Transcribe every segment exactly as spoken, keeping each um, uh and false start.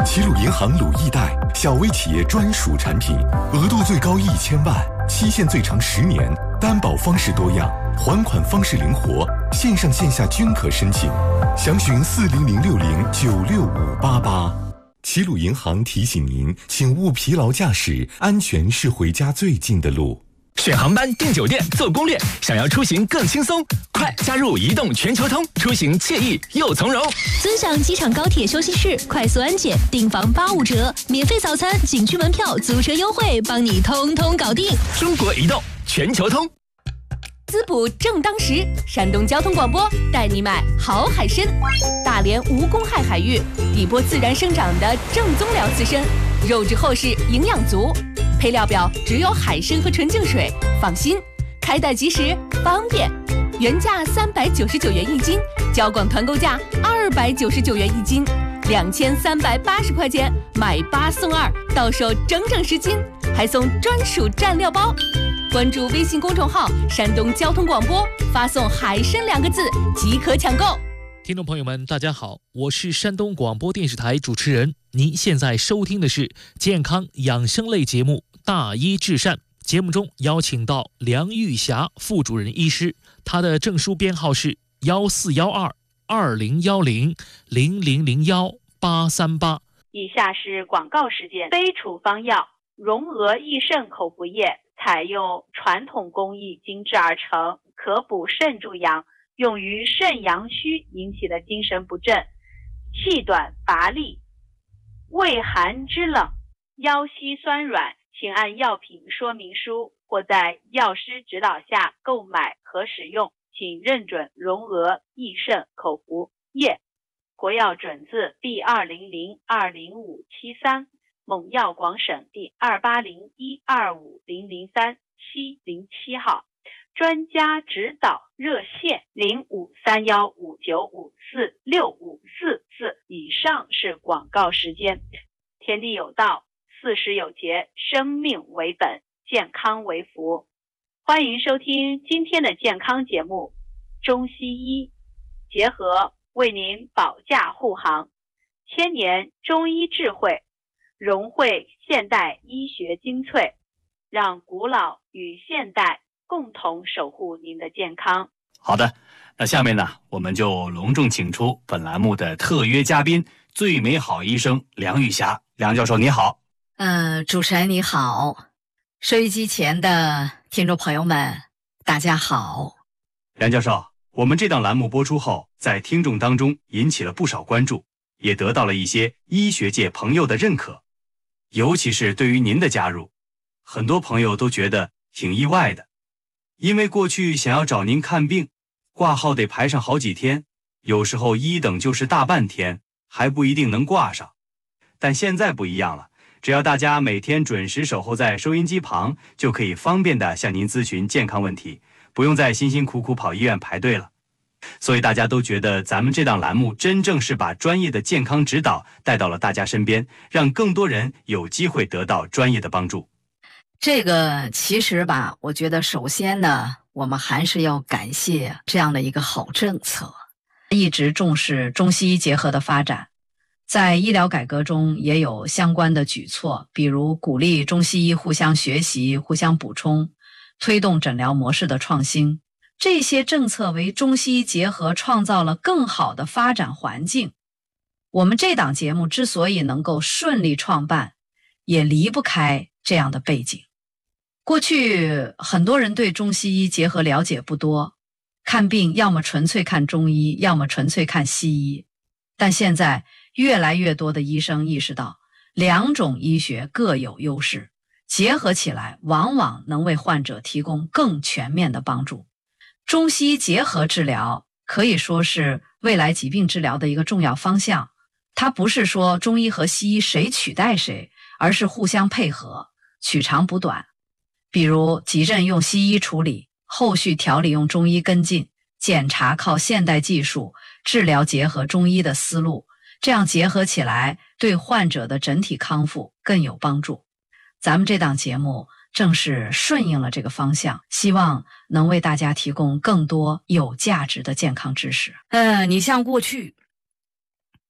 齐鲁银行鲁易贷，小微企业专属产品，额度最高一千万，期限最长十年，担保方式多样，还款方式灵活，线上线下均可申请。详询四零零六零九六五八八。齐鲁银行提醒您，请勿疲劳驾驶，安全是回家最近的路。 选航班、订酒店、做攻略，想要出行更轻松，快加入移动全球通，出行惬意又从容。 尊享机场高铁休息室，快速安检，订房八五折，免费早餐、景区门票、租车优惠，帮你通通搞定。 中国移动全球通。 滋补正当时，山东交通广播带你买好海参。大连无公害海域，底波自然生长的正宗辽刺参，肉质厚实，营养足。配料表只有海参和纯净水，放心，开袋即食，方便。原价三百九十九元一斤，交广团购价二百九十九元一斤，两千三百八十块钱买八送二，到手整整十斤，还送专属蘸料包。关注微信公众号山东交通广播，发送海参两个字即可抢购。 听众朋友们大家好，我是山东广播电视台主持人，您现在收听的是健康养生类节目大医治善。节目中邀请到梁玉霞副主任医师，他的证书编号是幺四幺二二零幺零零零零幺八三八。 以下是广告时间。非处方药荣娥益肾口服液，采用传统工艺精制而成，可补肾助阳，用于肾阳虚引起的精神不振、气短乏力、畏寒肢冷、腰膝酸软，请按药品说明书或在药师指导下购买和使用，请认准荣娥益肾口服液。国药准字第二零零二零五七三，蒙药广审第二八零一二五零零三七零七号。专家指导热线零五三幺五九五四六五四四。以上是广告时间。天地有道，四时有节，生命为本，健康为福。欢迎收听今天的健康节目，中西医结合为您保驾护航，千年中医智慧融汇现代医学精粹，让古老与现代共同守护您的健康。 好的，那下面呢，我们就隆重请出本栏目的特约嘉宾，最美好医生梁玉霞。梁教授你好。 呃，主持人你好，收音机前的听众朋友们大家好。 梁教授，我们这档栏目播出后，在听众当中引起了不少关注，也得到了一些医学界朋友的认可。尤其是对于您的加入，很多朋友都觉得挺意外的。因为过去想要找您看病，挂号得排上好几天，有时候一等就是大半天，还不一定能挂上。但现在不一样了，只要大家每天准时守候在收音机旁，就可以方便地向您咨询健康问题，不用再辛辛苦苦跑医院排队了。所以大家都觉得咱们这档栏目真正是把专业的健康指导带到了大家身边，让更多人有机会得到专业的帮助。 这个其实吧，我觉得首先呢，我们还是要感谢这样的一个好政策，一直重视中西医结合的发展。在医疗改革中也有相关的举措，比如鼓励中西医互相学习、互相补充，推动诊疗模式的创新。这些政策为中西医结合创造了更好的发展环境。我们这档节目之所以能够顺利创办，也离不开这样的背景。过去很多人对中西医结合了解不多，看病要么纯粹看中医，要么纯粹看西医。但现在越来越多的医生意识到，两种医学各有优势，结合起来往往能为患者提供更全面的帮助。中西医结合治疗可以说是未来疾病治疗的一个重要方向，它不是说中医和西医谁取代谁，而是互相配合，取长补短。比如急症用西医处理，后续调理用中医跟进，检查靠现代技术，治疗结合中医的思路，这样结合起来对患者的整体康复更有帮助。咱们这档节目正是顺应了这个方向，希望能为大家提供更多有价值的健康知识。呃，你像过去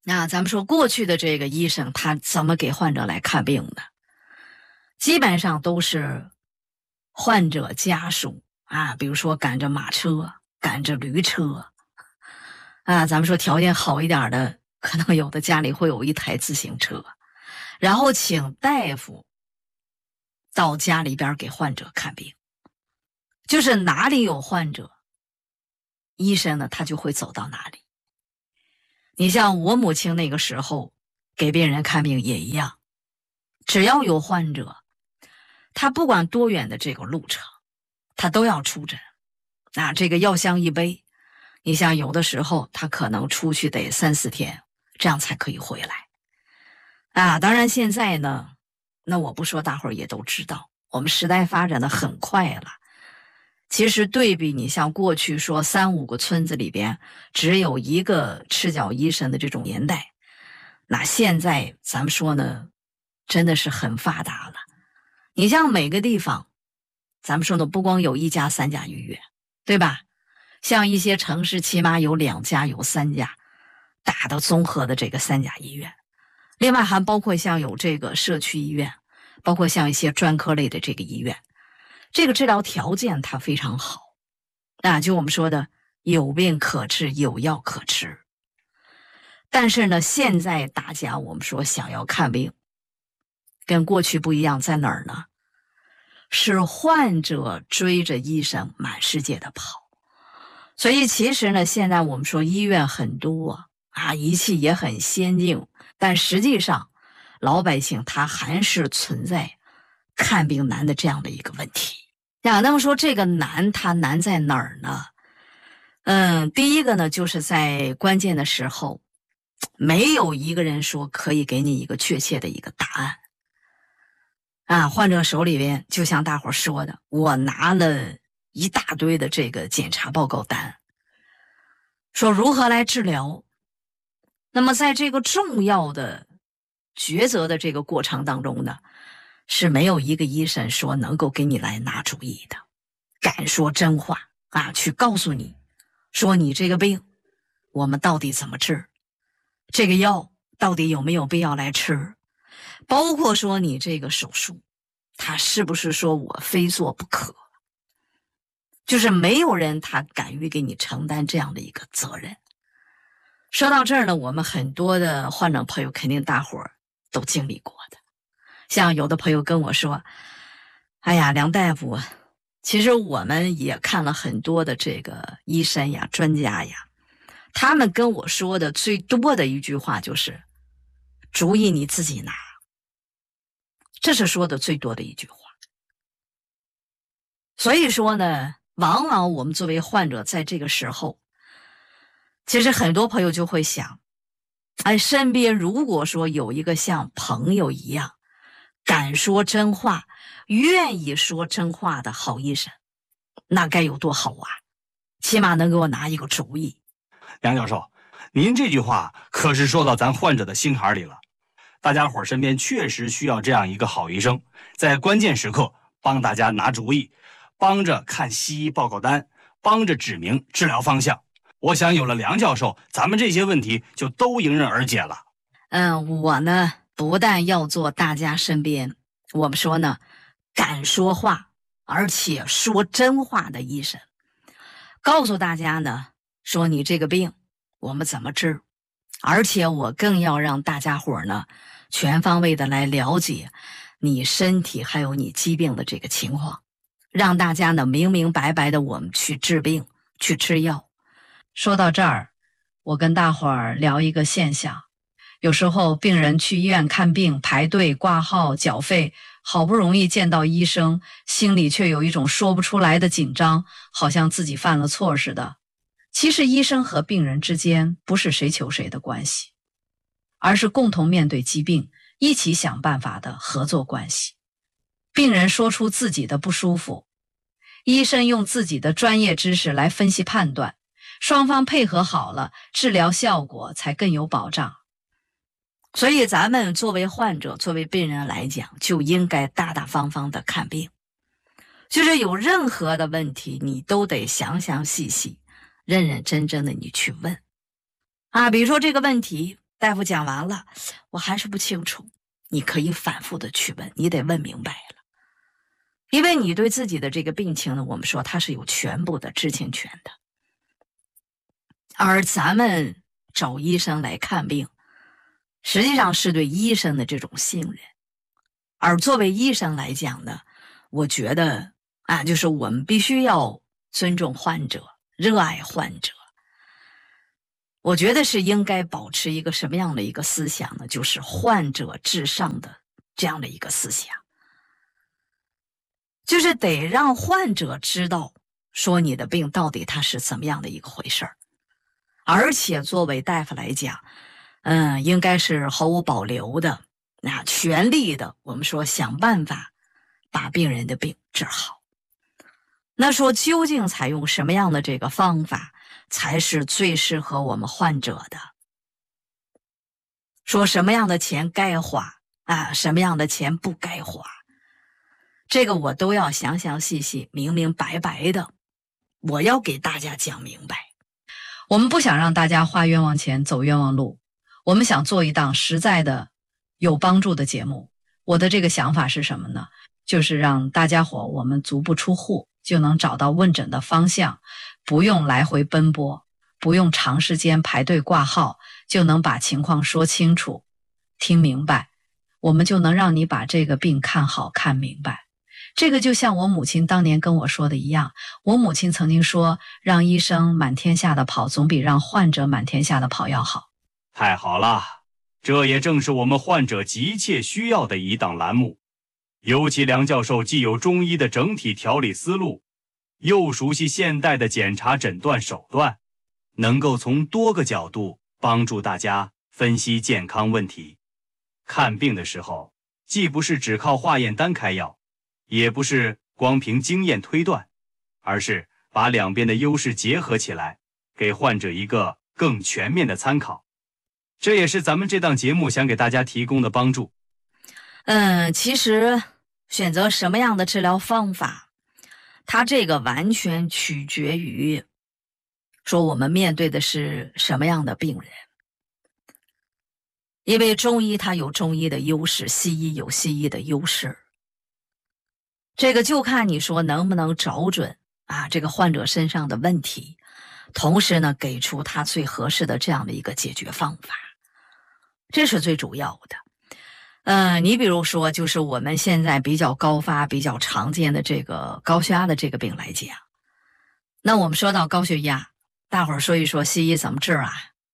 那咱们说过去的这个医生他怎么给患者来看病呢？基本上都是患者家属啊，比如说赶着马车，赶着驴车啊，咱们说条件好一点的，可能有的家里会有一台自行车，然后请大夫到家里边给患者看病。就是哪里有患者，医生呢他就会走到哪里。你像我母亲那个时候给病人看病也一样，只要有患者，他不管多远的这个路程，他都要出诊。啊，这个药箱一背，你像有的时候他可能出去得三四天，这样才可以回来。啊，当然现在呢，那我不说大伙儿也都知道，我们时代发展的很快了。其实对比你像过去说三五个村子里边只有一个赤脚医生的这种年代，那现在咱们说呢，真的是很发达了。你像每个地方，咱们说的不光有一家三甲医院，对吧？像一些城市起码有两家有三家大的综合的这个三甲医院，另外还包括像有这个社区医院，包括像一些专科类的这个医院，这个治疗条件它非常好。那就我们说的有病可治，有药可吃。但是呢，现在大家我们说想要看病跟过去不一样，在哪儿呢？是患者追着医生满世界的跑。所以其实呢，现在我们说医院很多啊，仪器也很先进，但实际上老百姓他还是存在看病难的这样的一个问题。呀，那么说这个难它难在哪儿呢？嗯，第一个呢，就是在关键的时候没有一个人说可以给你一个确切的一个答案。啊，患者手里边就像大伙说的，我拿了一大堆的这个检查报告单，说如何来治疗。那么在这个重要的抉择的这个过程当中呢，是没有一个医生说能够给你来拿主意的，敢说真话啊，去告诉你说你这个病我们到底怎么治，这个药到底有没有必要来吃，包括说你这个手术他是不是说我非做不可，就是没有人他敢于给你承担这样的一个责任。说到这儿呢，我们很多的患者朋友肯定大伙儿都经历过的。像有的朋友跟我说，哎呀，梁大夫，其实我们也看了很多的这个医生呀、专家呀，他们跟我说的最多的一句话就是主意你自己拿，这是说的最多的一句话。所以说呢，往往我们作为患者在这个时候，其实很多朋友就会想，哎，身边如果说有一个像朋友一样敢说真话、愿意说真话的好医生，那该有多好啊！起码能给我拿一个主意。 梁教授，您这句话可是说到咱患者的心坎里了。大家伙身边确实需要这样一个好医生，在关键时刻帮大家拿主意，帮着看西医报告单，帮着指明治疗方向。我想有了梁教授，咱们这些问题就都迎刃而解了。 嗯，我呢不但要做大家身边我们说呢敢说话而且说真话的医生，告诉大家呢说你这个病我们怎么治，而且我更要让大家伙呢全方位的来了解你身体还有你疾病的这个情况，让大家呢明明白白的我们去治病去吃药。说到这儿，我跟大伙儿聊一个现象，有时候病人去医院看病排队挂号缴费，好不容易见到医生，心里却有一种说不出来的紧张，好像自己犯了错似的。其实医生和病人之间不是谁求谁的关系，而是共同面对疾病一起想办法的合作关系。病人说出自己的不舒服，医生用自己的专业知识来分析判断，双方配合好了，治疗效果才更有保障。所以咱们作为患者作为病人来讲，就应该大大方方的看病，就是有任何的问题你都得详详细细认认真真的你去问啊。比如说这个问题大夫讲完了，我还是不清楚，你可以反复的去问，你得问明白了。因为你对自己的这个病情呢，我们说它是有全部的知情权的。而咱们找医生来看病，实际上是对医生的这种信任。而作为医生来讲呢，我觉得啊，就是我们必须要尊重患者，热爱患者。我觉得是应该保持一个什么样的一个思想呢？就是患者至上的这样的一个思想。就是得让患者知道说你的病到底它是怎么样的一个回事儿，而且作为大夫来讲，嗯，应该是毫无保留的，那全力的，我们说想办法把病人的病治好。那说究竟采用什么样的这个方法才是最适合我们患者的？说什么样的钱该花啊，什么样的钱不该花？这个我都要详详细细、明明白白的，我要给大家讲明白。我们不想让大家花冤枉钱、走冤枉路，我们想做一档实在的、有帮助的节目。我的这个想法是什么呢？就是让大家伙我们足不出户就能找到问诊的方向，不用来回奔波，不用长时间排队挂号，就能把情况说清楚、听明白，我们就能让你把这个病看好、看明白。这个就像我母亲当年跟我说的一样，我母亲曾经说，让医生满天下的跑，总比让患者满天下的跑要好。 太好了，这也正是我们患者急切需要的一档栏目。尤其梁教授既有中医的整体调理思路，又熟悉现代的检查诊断手段，能够从多个角度帮助大家分析健康问题。看病的时候，既不是只靠化验单开药，也不是光凭经验推断，而是把两边的优势结合起来，给患者一个更全面的参考。这也是咱们这档节目想给大家提供的帮助。 嗯，其实选择什么样的治疗方法，它这个完全取决于说我们面对的是什么样的病人。因为中医它有中医的优势，西医有西医的优势。这个就看你说能不能找准啊这个患者身上的问题，同时呢给出他最合适的这样的一个解决方法，这是最主要的。呃，你比如说就是我们现在比较高发、比较常见的这个高血压的这个病来讲，那我们说到高血压，大伙儿说一说西医怎么治啊？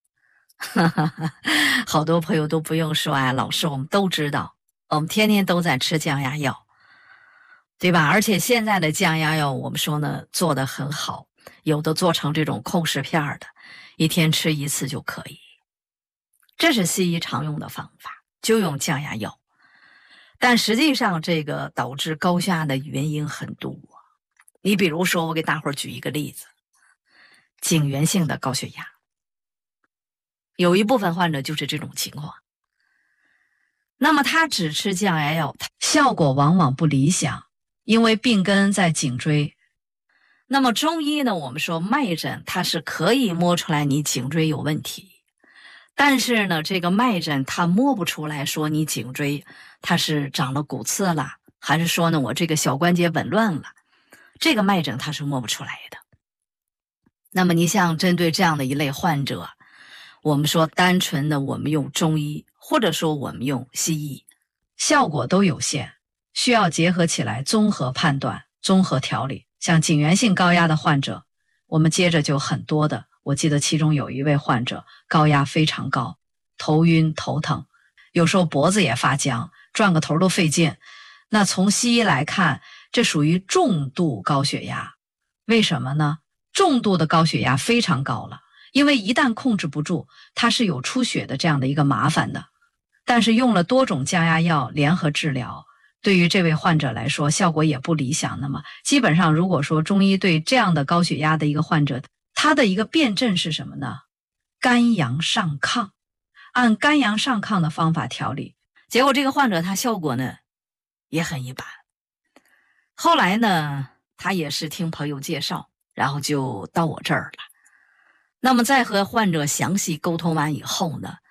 好多朋友都不用说啊，老师我们都知道，我们天天都在吃降压药，对吧？而且现在的降压药我们说呢做得很好，有的做成这种控食片的，一天吃一次就可以。这是西医常用的方法，就用降压药。但实际上这个导致高血压的原因很多。你比如说我给大伙儿举一个例子，颈源性的高血压，有一部分患者就是这种情况。那么他只吃降压药，效果往往不理想，因为病根在颈椎。那么中医呢，我们说脉诊它是可以摸出来你颈椎有问题，但是呢这个脉诊它摸不出来说你颈椎它是长了骨刺了，还是说呢我这个小关节紊乱了，这个脉诊它是摸不出来的。那么你像针对这样的一类患者，我们说单纯的我们用中医或者说我们用西医，效果都有限，需要结合起来综合判断、综合调理。像颈源性高压的患者，我们接着就很多的，我记得其中有一位患者高压非常高，头晕头疼，有时候脖子也发僵，转个头都费劲。那从西医来看，这属于重度高血压。为什么呢？重度的高血压非常高了，因为一旦控制不住，它是有出血的这样的一个麻烦的。但是用了多种降压药联合治疗，对于这位患者来说效果也不理想。那么基本上如果说中医对这样的高血压的一个患者，他的一个辨证是什么呢？肝阳上亢，按肝阳上亢的方法调理，结果这个患者他效果呢也很一般。后来呢他也是听朋友介绍，然后就到我这儿了。那么在和患者详细沟通完以后呢，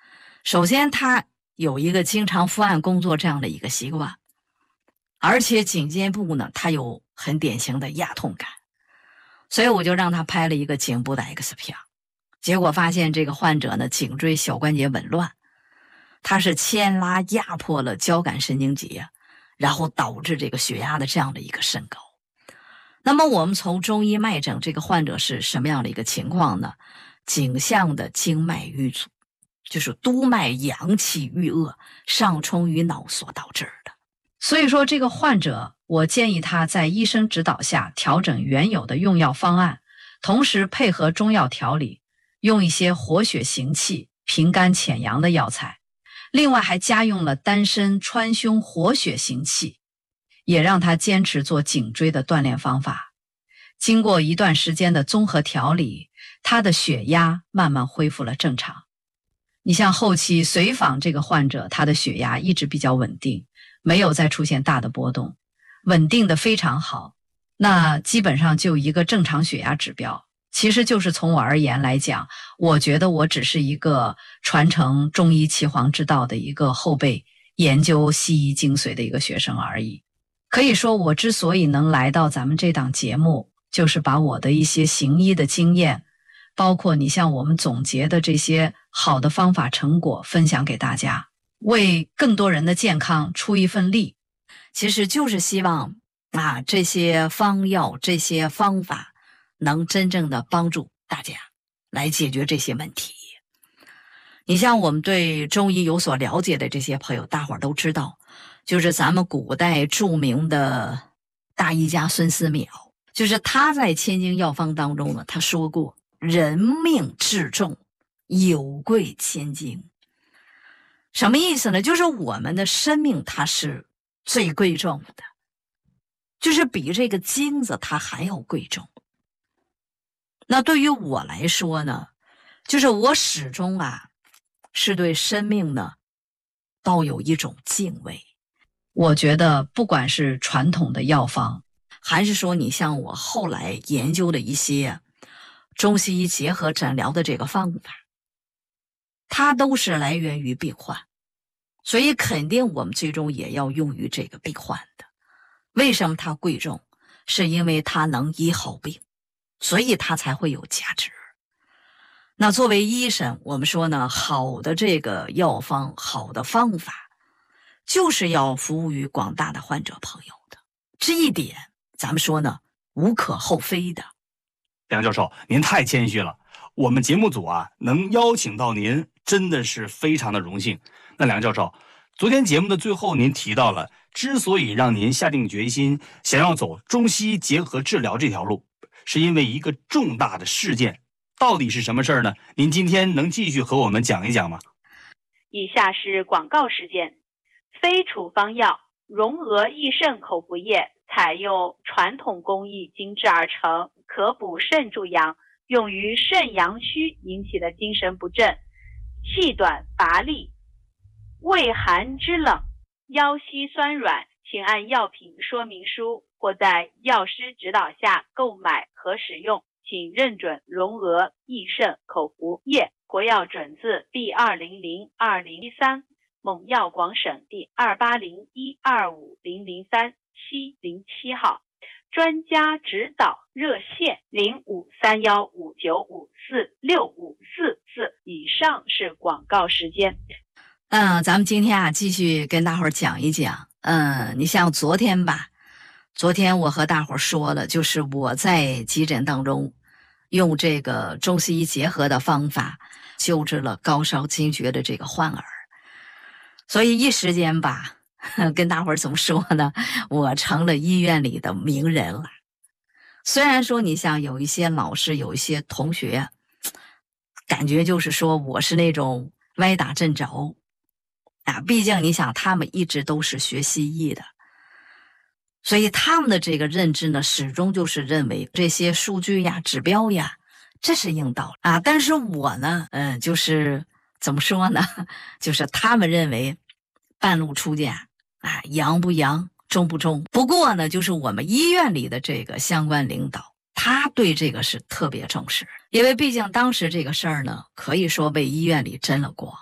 首先他有一个经常伏案工作这样的一个习惯，而且颈肩部呢他有很典型的压痛感，所以我就让他拍了一个颈部的 X 片，结果发现这个患者呢颈椎小关节紊乱，他是牵拉压迫了交感神经节，然后导致这个血压的这样的一个升高。那么我们从中医脉诊，这个患者是什么样的一个情况呢？颈项的经脉瘀阻，就是督脉阳气郁恶，上冲于脑所导致的。所以说这个患者，我建议他在医生指导下调整原有的用药方案，同时配合中药调理，用一些活血行气、平肝潜阳的药材。另外还加用了丹参川芎活血行气，也让他坚持做颈椎的锻炼方法。经过一段时间的综合调理，他的血压慢慢恢复了正常。你像后期随访这个患者，他的血压一直比较稳定，没有再出现大的波动，稳定的非常好。那基本上就一个正常血压指标。其实就是从我而言来讲，我觉得我只是一个传承中医岐黄之道的一个后辈，研究西医精髓的一个学生而已。可以说我之所以能来到咱们这档节目，就是把我的一些行医的经验，包括你像我们总结的这些好的方法成果分享给大家，为更多人的健康出一份力。其实就是希望啊，这些方药这些方法能真正的帮助大家来解决这些问题。你像我们对中医有所了解的这些朋友，大伙儿都知道，就是咱们古代著名的大医家孙思邈，就是他在千金药方当中呢，他说过人命至重，有贵千金。什么意思呢？就是我们的生命它是最贵重的，就是比这个金子它还要贵重。那对于我来说呢，就是我始终啊是对生命呢抱有一种敬畏。我觉得不管是传统的药方，还是说你像我后来研究的一些中西医结合诊疗的这个方法，它都是来源于病患，所以肯定我们最终也要用于这个病患的。为什么它贵重？是因为它能医好病，所以它才会有价值。那作为医生，我们说呢，好的这个药方，好的方法，就是要服务于广大的患者朋友的。这一点，咱们说呢，无可厚非的。 梁教授，您太谦虚了，我们节目组啊，能邀请到您，真的是非常的荣幸。那梁教授，昨天节目的最后，您提到了，之所以让您下定决心想要走中西医结合治疗这条路，是因为一个重大的事件。到底是什么事儿呢？您今天能继续和我们讲一讲吗？ 以下是广告时间。非处方药荣额益肾口服液，采用传统工艺精制而成，可补肾助阳，用于肾阳虚引起的精神不振、气短乏力、畏寒肢冷、腰膝酸软，请按药品说明书或在药师指导下购买和使用，请认准荣额益肾口服液，国药准字第二零零二零一三，蒙药广省第二八零一二五零零三七零七号，专家指导热线零五三幺五九五四六五四四。以上是广告时间。 嗯，咱们今天啊继续跟大伙儿讲一讲。嗯，你像昨天吧，昨天我和大伙儿说了，就是我在急诊当中用这个中西医结合的方法救治了高烧惊厥的这个患儿，所以一时间吧，跟大伙儿怎么说呢，我成了医院里的名人了。虽然说你像有一些老师有一些同学感觉就是说我是那种歪打正着啊，毕竟你想他们一直都是学西医的，所以他们的这个认知呢，始终就是认为这些数据呀、指标呀，这是硬道理啊。但是我呢，嗯，就是怎么说呢，就是他们认为半路出家啊，阳不阳，中不中。不过呢，就是我们医院里的这个相关领导，他对这个是特别重视，因为毕竟当时这个事儿呢，可以说为医院里争了光。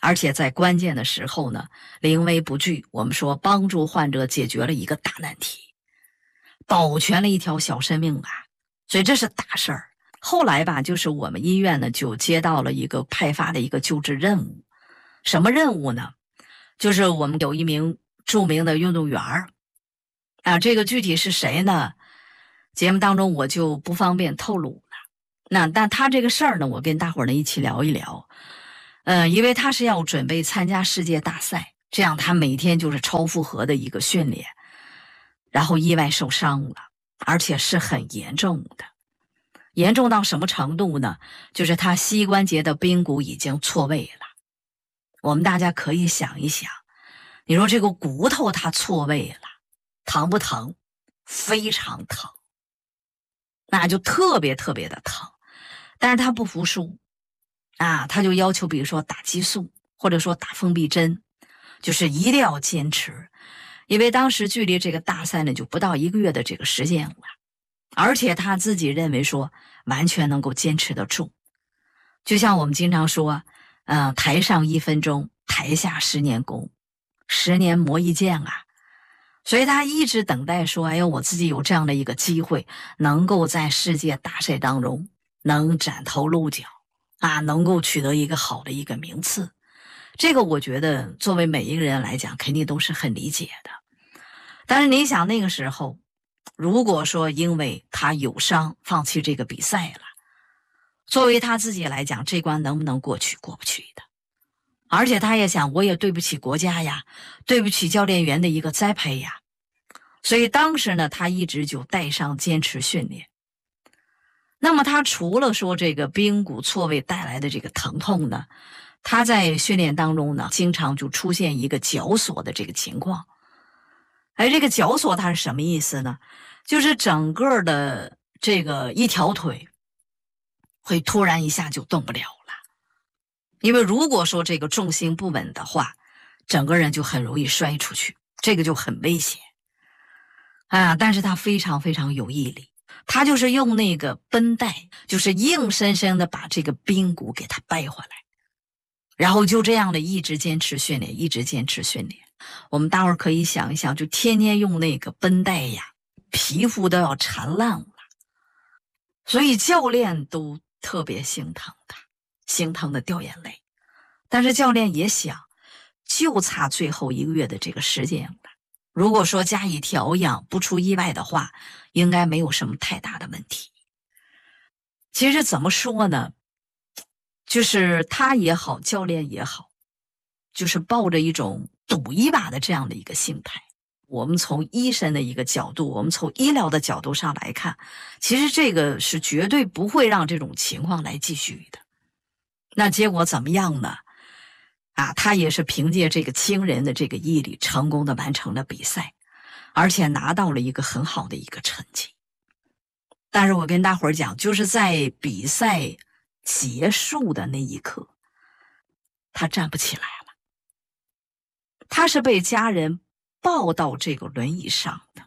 而且在关键的时候呢，临危不惧，我们说帮助患者解决了一个大难题，保全了一条小生命啊，所以这是大事儿。后来吧，就是我们医院呢就接到了一个派发的一个救治任务。什么任务呢？就是我们有一名著名的运动员啊，这个具体是谁呢？节目当中我就不方便透露了。那但他这个事儿呢，我跟大伙儿呢一起聊一聊。呃，因为他是要准备参加世界大赛，这样他每天就是超负荷的一个训练，然后意外受伤了，而且是很严重的。严重到什么程度呢？就是他膝关节的髌骨已经错位了。我们大家可以想一想，你说这个骨头它错位了，疼不疼？非常疼，那就特别特别的疼。但是他不服输啊，他就要求比如说打激素，或者说打封闭针，就是一定要坚持。因为当时距离这个大赛呢就不到一个月的这个时间了，而且他自己认为说完全能够坚持得住。就像我们经常说，呃，台上一分钟，台下十年功，十年磨一剑啊。所以他一直等待说，哎呦，我自己有这样的一个机会，能够在世界大赛当中能崭头露角啊，能够取得一个好的一个名次。这个我觉得作为每一个人来讲，肯定都是很理解的。但是你想那个时候，如果说因为他有伤放弃这个比赛了，作为他自己来讲，这关能不能过去？过不去的。而且他也想，我也对不起国家呀，对不起教练员的一个栽培呀。所以当时呢，他一直就带伤坚持训练。那么他除了说这个髌骨错位带来的这个疼痛呢，他在训练当中呢，经常就出现一个绞索的这个情况。哎，这个绞索它是什么意思呢？就是整个的这个一条腿会突然一下就动不了了。因为如果说这个重心不稳的话，整个人就很容易摔出去，这个就很危险啊。但是他非常非常有毅力，他就是用那个绷带，就是硬生生的把这个髌骨给他掰回来，然后就这样的一直坚持训练，一直坚持训练。我们待会儿可以想一想，就天天用那个绷带呀，皮肤都要缠烂了，所以教练都特别心疼他，心疼的掉眼泪。但是教练也想，就差最后一个月的这个时间了，如果说加以调养，不出意外的话，应该没有什么太大的问题。其实怎么说呢，就是他也好，教练也好，就是抱着一种赌一把的这样的一个心态。我们从医生的一个角度，我们从医疗的角度上来看，其实这个是绝对不会让这种情况来继续的。那结果怎么样呢？啊，他也是凭借这个惊人的这个毅力，成功的完成了比赛，而且拿到了一个很好的一个成绩。但是我跟大伙儿讲，就是在比赛结束的那一刻，他站不起来了，他是被家人抱到这个轮椅上的，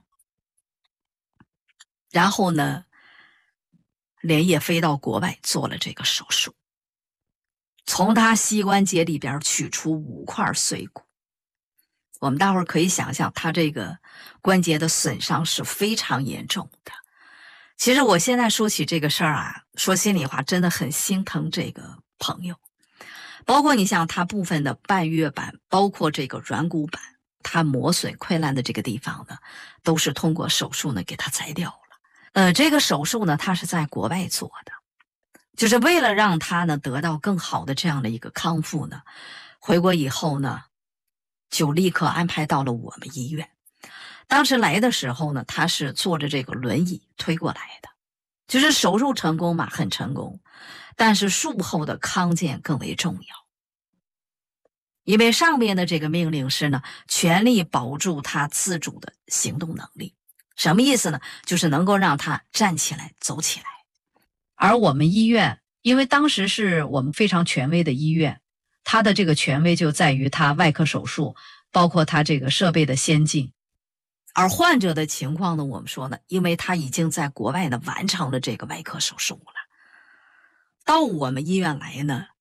然后呢，连夜飞到国外做了这个手术，从他膝关节里边取出五块碎骨。我们大伙儿可以想象，他这个关节的损伤是非常严重的。其实我现在说起这个事儿啊，说心里话，真的很心疼这个朋友。包括你像他部分的半月板，包括这个软骨板，他磨损溃烂的这个地方呢，都是通过手术呢给他摘掉了。呃，这个手术呢，他是在国外做的，就是为了让他呢得到更好的这样的一个康复呢，回国以后呢，就立刻安排到了我们医院。当时来的时候呢，他是坐着这个轮椅推过来的，就是手术成功嘛，很成功，但是术后的康健更为重要。因为上面的这个命令是呢，全力保住他自主的行动能力。什么意思呢？就是能够让他站起来走起来。而我们医院，因为当时是我们非常权威的医院，它的这个权威就在于它外科手术，包括它这个设备的先进。而患者的情况呢，我们说呢，因为他已经在国外呢完成了这个外科手术了，到我们医院来呢，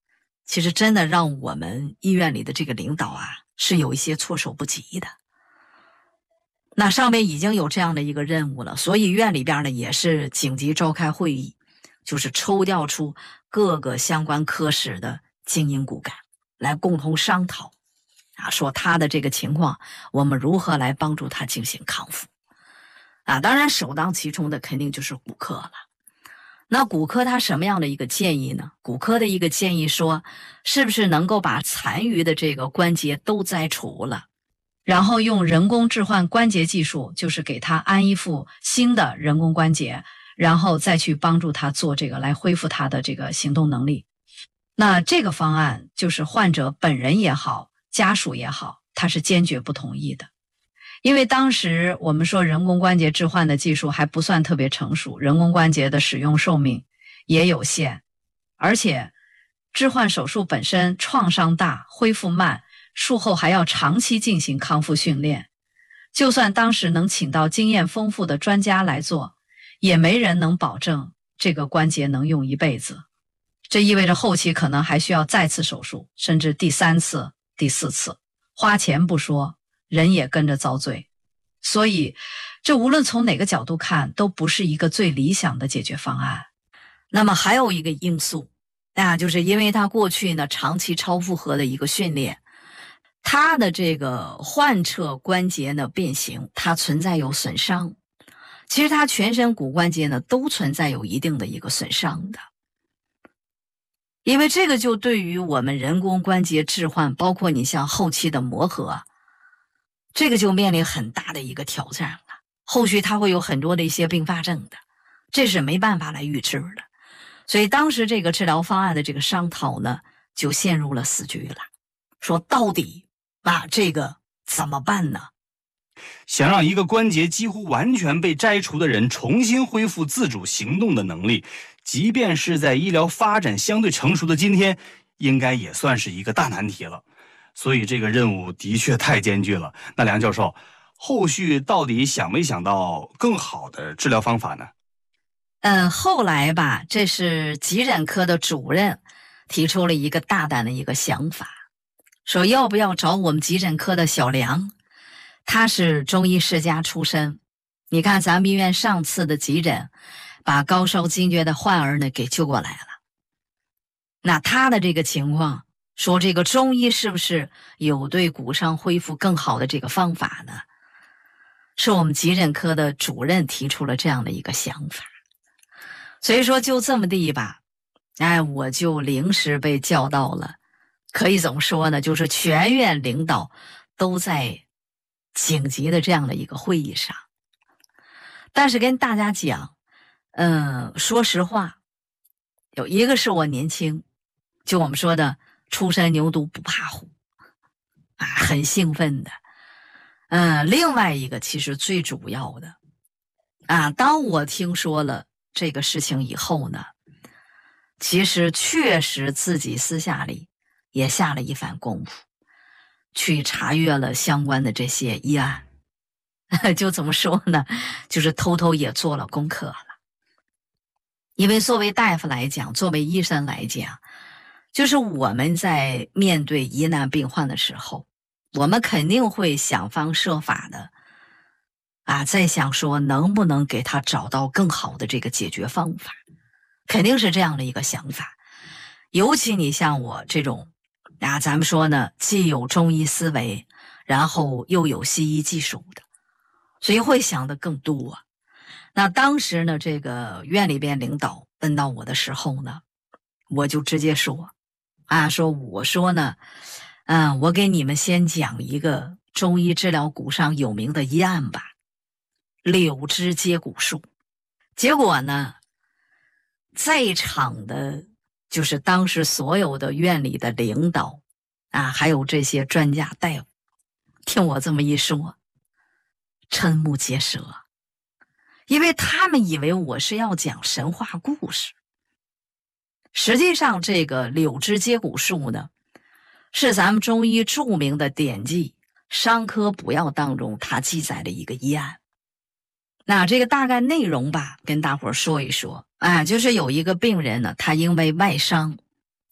其实真的让我们医院里的这个领导啊，是有一些措手不及的。那上面已经有这样的一个任务了，所以院里边呢也是紧急召开会议，就是抽调出各个相关科室的精英骨干来共同商讨啊，说他的这个情况我们如何来帮助他进行康复啊。当然首当其冲的肯定就是骨科了。那骨科他什么样的一个建议呢？骨科的一个建议说，是不是能够把残余的这个关节都摘除了，然后用人工置换关节技术，就是给他安一副新的人工关节，然后再去帮助他做这个来恢复他的这个行动能力。那这个方案就是患者本人也好，家属也好，他是坚决不同意的。因为当时我们说人工关节置换的技术还不算特别成熟，人工关节的使用寿命也有限，而且置换手术本身创伤大，恢复慢，术后还要长期进行康复训练。就算当时能请到经验丰富的专家来做，也没人能保证这个关节能用一辈子。这意味着后期可能还需要再次手术，甚至第三次、第四次，花钱不说，人也跟着遭罪。所以这无论从哪个角度看都不是一个最理想的解决方案。那么还有一个因素啊，就是因为他过去呢长期超负荷的一个训练，他的这个患侧关节呢变形，它存在有损伤。其实他全身骨关节呢都存在有一定的一个损伤的。因为这个就对于我们人工关节置换，包括你像后期的磨合，这个就面临很大的一个挑战了。后续它会有很多的一些并发症的，这是没办法来预知的。所以当时这个治疗方案的这个商讨呢，就陷入了死局了。说到底啊，这个怎么办呢？ 想让一个关节几乎完全被摘除的人重新恢复自主行动的能力，即便是在医疗发展相对成熟的今天，应该也算是一个大难题了。所以这个任务的确太艰巨了。那梁教授，后续到底想没想到更好的治疗方法呢？ 嗯，后来吧，这是急诊科的主任提出了一个大胆的一个想法，说要不要找我们急诊科的小梁，他是中医世家出身。你看咱们医院上次的急诊，把高烧惊厥的患儿呢给救过来了。那他的这个情况，说这个中医是不是有对骨伤恢复更好的这个方法呢？是我们急诊科的主任提出了这样的一个想法。所以说就这么地吧，哎，我就临时被叫到了，可以怎么说呢，就是全院领导都在紧急的这样的一个会议上。但是跟大家讲，嗯，说实话，有一个是我年轻，就我们说的初生牛犊不怕虎啊，很兴奋的。嗯，另外一个其实最主要的啊，当我听说了这个事情以后呢，其实确实自己私下里也下了一番功夫，去查阅了相关的这些医案。就怎么说呢，就是偷偷也做了功课了。因为作为大夫来讲，作为医生来讲，就是我们在面对疑难病患的时候，我们肯定会想方设法的啊，在想说能不能给他找到更好的这个解决方法，肯定是这样的一个想法。尤其你像我这种啊，咱们说呢，既有中医思维，然后又有西医技术的，所以会想的更多。那当时呢，这个院里边领导问到我的时候呢，我就直接说啊，说我说呢，嗯，我给你们先讲一个中医治疗骨伤有名的医案吧，柳枝接骨术。结果呢，在场的就是当时所有的院里的领导啊，还有这些专家大夫，听我这么一说，瞠目结舌，因为他们以为我是要讲神话故事。实际上这个柳枝接骨术呢，是咱们中医著名的典籍《伤科补要》当中它记载的一个医案。那这个大概内容吧，跟大伙儿说一说啊，就是有一个病人呢，他因为外伤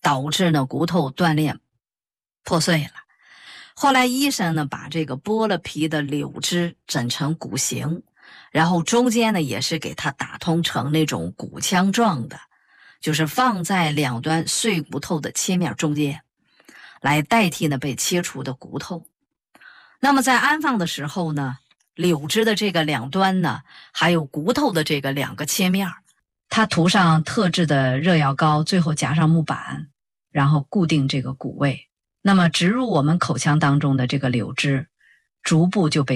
导致呢骨头断裂破碎了。后来医生呢把这个剥了皮的柳枝整成骨形，然后中间呢也是给它打通成那种骨腔状的，就是放在两端碎骨头的切面中间，来代替呢被切除的骨头。那么在安放的时候呢，柳枝的这个两端呢，还有骨头的这个两个切面，它涂上特制的热药膏，最后夹上木板，然后固定这个骨位。那么植入我们口腔当中的这个柳枝，逐步就被